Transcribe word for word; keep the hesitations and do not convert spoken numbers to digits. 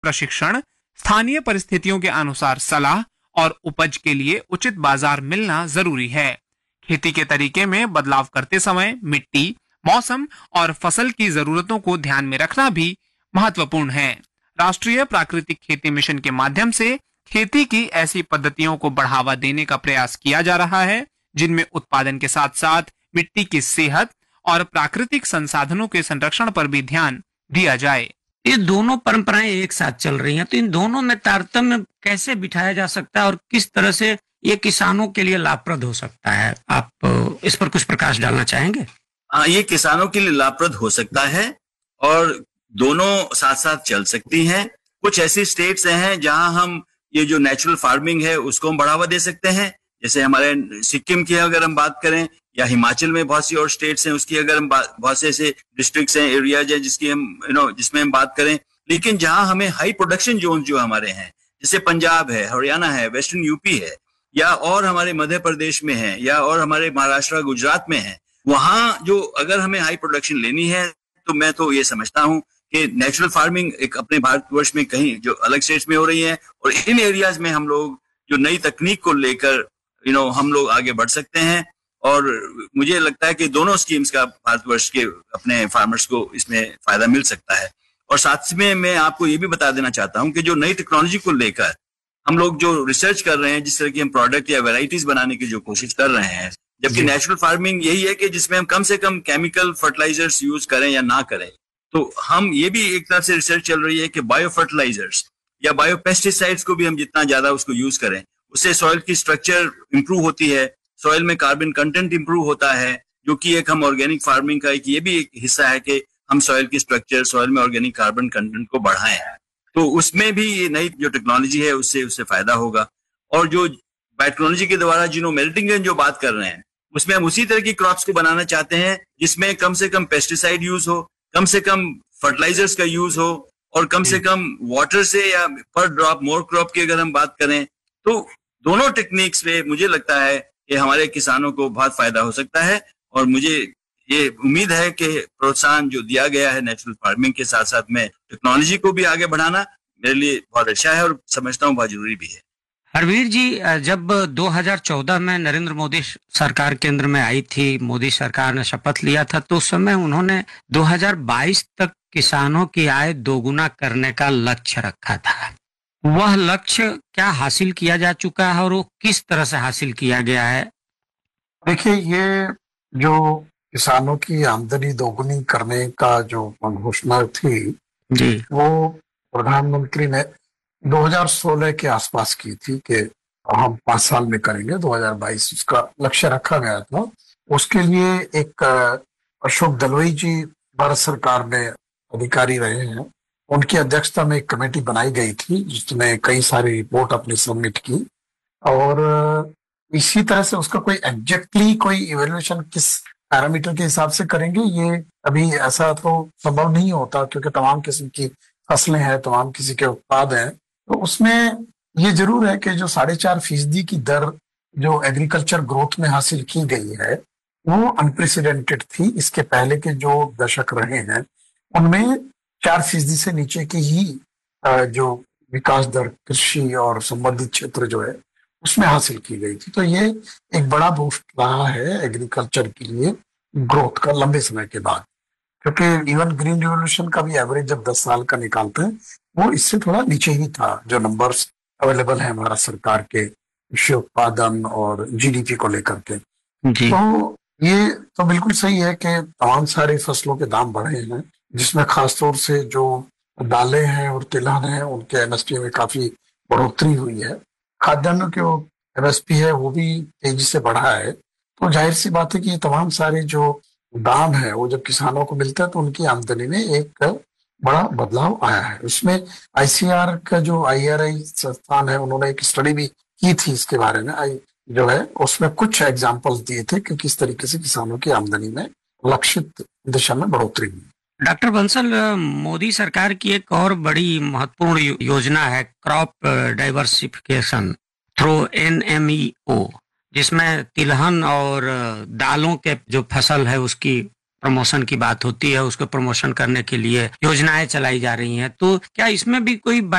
प्रशिक्षण, स्थानीय परिस्थितियों के अनुसार सलाह और उपज के लिए उचित बाजार मिलना जरूरी है। खेती के तरीके में बदलाव करते समय मिट्टी, मौसम और फसल की जरूरतों को ध्यान में रखना भी महत्वपूर्ण है। राष्ट्रीय प्राकृतिक खेती मिशन के माध्यम से खेती की ऐसी पद्धतियों को बढ़ावा देने का प्रयास किया जा रहा है जिनमें उत्पादन के साथ साथ मिट्टी की सेहत और प्राकृतिक संसाधनों के संरक्षण पर भी ध्यान दिया जाए। ये दोनों परंपराएं एक साथ चल रही हैं, तो इन दोनों में तारतम्य कैसे बिठाया जा सकता है और किस तरह से ये किसानों के लिए लाभप्रद हो सकता है? आप इस पर कुछ प्रकाश डालना चाहेंगे? हाँ, ये किसानों के लिए लाभप्रद हो सकता है और दोनों साथ साथ चल सकती हैं। कुछ ऐसी स्टेट्स हैं जहां हम ये जो नेचुरल फार्मिंग है उसको हम बढ़ावा दे सकते हैं, जैसे हमारे सिक्किम की अगर हम बात करें, या हिमाचल में बहुत सी और स्टेट्स हैं उसकी अगर हम बहुत से ऐसे डिस्ट्रिक्ट्स हैं, एरियाज हैं जिसकी हम यू नो जिसमें हम बात करें। लेकिन जहां हमें हाई प्रोडक्शन जोन जो हमारे हैं, जैसे पंजाब है, हरियाणा है, वेस्टर्न यूपी है, या और हमारे मध्य प्रदेश में है, या और हमारे महाराष्ट्र गुजरात में है, वहां जो अगर हमें हाई प्रोडक्शन लेनी है तो मैं तो ये समझता हूं कि नेचुरल फार्मिंग एक अपने भारतवर्ष में कहीं जो अलग स्टेट्स में हो रही है, और इन एरियाज में हम लोग जो नई तकनीक को लेकर यू नो हम लोग आगे बढ़ सकते हैं। और मुझे लगता है कि दोनों स्कीम्स का भारतवर्ष के अपने फार्मर्स को इसमें फायदा मिल सकता है। और साथ में मैं आपको ये भी बता देना चाहता हूं कि जो नई टेक्नोलॉजी को लेकर हम लोग जो रिसर्च कर रहे हैं, जिस तरह की हम प्रोडक्ट या वेराइटीज बनाने की जो कोशिश कर रहे हैं, जबकि नेचुरल फार्मिंग यही है कि जिसमें हम कम से कम केमिकल फर्टिलाइजर्स यूज करें या ना करें, तो हम ये भी एक तरफ से रिसर्च चल रही है कि बायो फर्टिलाइजर्स या बायो पेस्टिसाइड्स को भी हम जितना ज्यादा उसको यूज करें, उससे सॉइल की स्ट्रक्चर इंप्रूव होती है, सॉइल में कार्बन कंटेंट इंप्रूव होता है, जो कि एक हम ऑर्गेनिक फार्मिंग का एक ये भी एक हिस्सा है कि हम सॉइल की स्ट्रक्चर, सॉइल में ऑर्गेनिक कार्बन कंटेंट को बढ़ाएं। तो उसमें भी ये नई जो टेक्नोलॉजी है उससे उससे फायदा होगा। और जो बायोटेक्नोलॉजी के द्वारा जिनो मेल्टिंग जो बात कर रहे हैं, उसमें हम उसी तरह की क्रॉप्स को बनाना चाहते हैं जिसमें कम से कम पेस्टिसाइड यूज हो, कम से कम फर्टिलाइजर्स का यूज हो, और कम से कम वाटर से या पर ड्रॉप मोर क्रॉप की अगर हम बात करें, तो दोनों टेक्निक्स पे मुझे लगता है कि हमारे किसानों को बहुत फायदा हो सकता है। और मुझे ये उम्मीद है कि प्रोत्साहन जो दिया गया है नेचुरल फार्मिंग के साथ साथ में टेक्नोलॉजी को भी आगे बढ़ाना मेरे लिए बहुत अच्छा है और समझता हूँ बहुत जरूरी भी है। हरवीर जी, जब दो हज़ार चौदह में नरेंद्र मोदी सरकार केंद्र में आई थी, मोदी सरकार ने शपथ लिया था, तो उस समय उन्होंने दो हज़ार बाईस तक किसानों की आय दोगुना करने का लक्ष्य रखा था। वह लक्ष्य क्या हासिल किया जा चुका है और वो किस तरह से हासिल किया गया है? देखिए, ये जो किसानों की आमदनी दोगुनी करने का जो घोषणा थी जी, वो प्रधानमंत्री ने दो हज़ार सोलह के आसपास की थी कि हम पांच साल में करेंगे, दो हज़ार बाईस उसका लक्ष्य रखा गया था। उसके लिए एक अशोक दलवई जी भारत सरकार में अधिकारी रहे हैं, उनकी अध्यक्षता में एक कमेटी बनाई गई थी जिसने कई सारी रिपोर्ट अपनी सबमिट की, और इसी तरह से उसका कोई एग्जैक्टली कोई इवैल्यूएशन किस पैरामीटर के हिसाब से करेंगे ये अभी ऐसा तो संभव नहीं होता, क्योंकि तमाम किस्म की फसलें हैं, तमाम किसी के उत्पाद हैं। तो उसमें ये जरूर है कि जो साढ़े चार फीसदी की दर जो एग्रीकल्चर ग्रोथ में हासिल की गई है वो अनप्रेसिडेंटेड थी। इसके पहले के जो दशक रहे हैं उनमें चार फीसदी से नीचे की ही जो विकास दर कृषि और संबंधित क्षेत्र जो है उसमें हासिल की गई थी। तो ये एक बड़ा बूस्ट रहा है एग्रीकल्चर के लिए ग्रोथ का लंबे समय के बाद, क्योंकि इवन ग्रीन रिवोल्यूशन का भी एवरेज जब दस साल का निकालते हैं वो इससे थोड़ा नीचे ही था जो नंबर्स अवेलेबल है भारत सरकार के कृषि उत्पादन और जीडीपी को लेकर के। तो ये तो बिल्कुल सही है कि तमाम सारे फसलों के दाम बढ़े हैं, जिसमें खासतौर से जो दालें हैं और तिलहन हैं उनके एमएसपी में काफी बढ़ोतरी हुई है। खाद्यान्नों के एमएसपी है वो भी तेजी से बढ़ा है। तो जाहिर सी बात है कि ये तमाम सारे जो दाम है वो जब किसानों को मिलता है तो उनकी आमदनी में एक बड़ा बदलाव आया है। उसमें आईसीआर का जो आईआरआई संस्थान है उन्होंने एक स्टडी भी की थी इसके बारे में, आई जो है उसमें कुछ एग्जाम्पल्स दिए थे कि किस तरीके से किसानों की आमदनी में लक्षित दिशा में बढ़ोतरी हुई। डॉक्टर बंसल, मोदी सरकार की एक और बड़ी महत्वपूर्ण योजना है क्रॉप डाइवर्सिफिकेशन थ्रू एनएमईओ, जिसमें तिलहन और दालों के जो फसल है उसकी प्रमोशन की बात होती है, उसको प्रमोशन करने के लिए योजनाएं चलाई जा रही हैं। तो क्या इसमें भी कोई